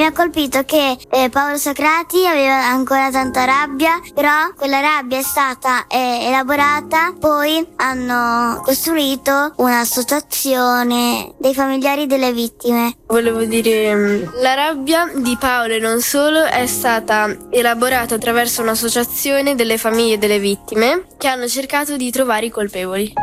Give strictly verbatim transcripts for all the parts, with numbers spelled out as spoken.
mi ha colpito che eh, Paolo Socrati aveva ancora tanta rabbia, però quella rabbia è stata eh, elaborata, poi hanno costruito un'associazione dei familiari delle vittime. Volevo dire, la rabbia di Paolo e non solo è stata elaborata attraverso un'associazione delle famiglie delle vittime che hanno cercato di trovare i colpevoli.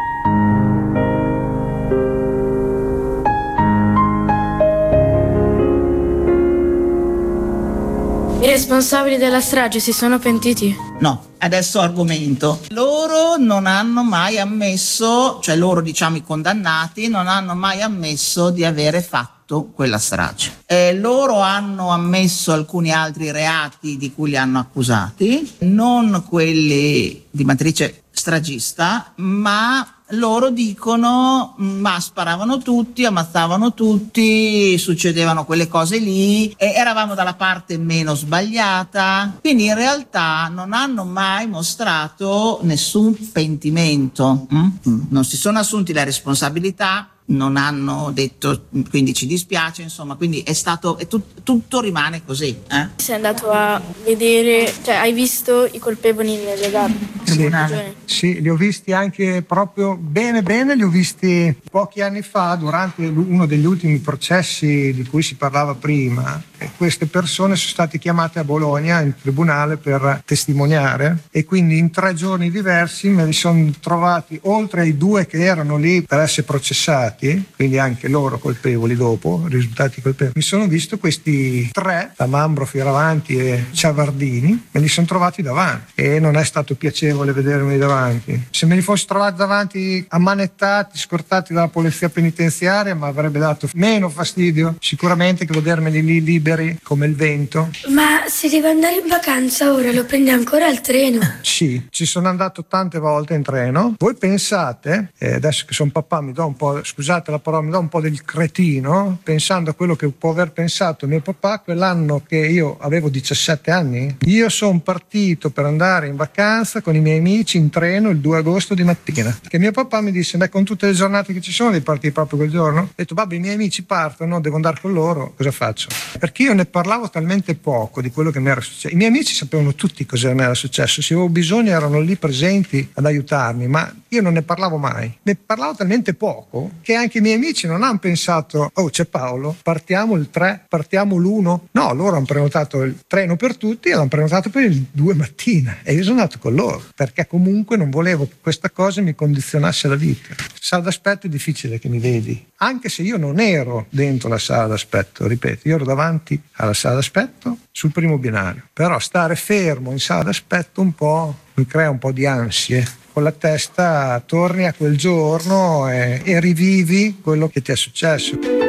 I responsabili della strage si sono pentiti? No, adesso argomento. Loro non hanno mai ammesso, cioè loro diciamo i condannati, non hanno mai ammesso di avere fatto quella strage. Eh, loro hanno ammesso alcuni altri reati di cui li hanno accusati, non quelli di matrice stragista, ma loro dicono ma sparavano tutti, ammazzavano tutti, succedevano quelle cose lì e eravamo dalla parte meno sbagliata, quindi in realtà non hanno mai mostrato nessun pentimento, mm? non si sono assunti la responsabilità, non hanno detto quindi ci dispiace, insomma, quindi è stato è tut, tutto rimane così. Eh? Sei andato a vedere, cioè hai visto i colpevoli nelle gabbie? Sì, sì, li ho visti anche proprio bene bene, li ho visti pochi anni fa durante uno degli ultimi processi di cui si parlava prima. E queste persone sono state chiamate a Bologna in tribunale per testimoniare e quindi in tre giorni diversi me li sono trovati, oltre ai due che erano lì per essere processati, quindi anche loro colpevoli dopo, risultati colpevoli. Mi sono visto questi tre, Lamambro, Fioravanti e Ciavardini, me li sono trovati davanti e non è stato piacevole vedermi davanti. Se me li fossi trovati davanti ammanettati, scortati dalla polizia penitenziaria, mi avrebbe dato meno fastidio sicuramente che vedermeli lì liberi come il vento. Ma se deve andare in vacanza ora lo prende ancora al treno? Sì, ci sono andato tante volte in treno. Voi pensate, eh, adesso che sono papà mi do un po', scusate la parola, mi do un po' del cretino, pensando a quello che può aver pensato mio papà quell'anno che io avevo diciassette anni. Io sono partito per andare in vacanza con i miei amici in treno il due agosto di mattina, che mio papà mi disse beh, con tutte le giornate che ci sono devi partire proprio quel giorno. Ho detto babbo, i miei amici partono, devo andare con loro, cosa faccio? Perché io ne parlavo talmente poco di quello che mi era successo. I miei amici sapevano tutti cosa mi era successo, se avevo bisogno erano lì presenti ad aiutarmi, ma io non ne parlavo mai. Ne parlavo talmente poco che anche i miei amici non hanno pensato oh c'è Paolo, partiamo il tre, partiamo l'uno. No, loro hanno prenotato il treno per tutti e l'hanno prenotato per il due mattina e io sono andato con loro perché comunque non volevo che questa cosa mi condizionasse la vita. Sala d'aspetto è difficile che mi vedi, anche se io non ero dentro la sala d'aspetto, ripeto, io ero davanti alla sala d'aspetto sul primo binario, però stare fermo in sala d'aspetto un po' mi crea un po' di ansie. Con la testa torni a quel giorno e, e rivivi quello che ti è successo.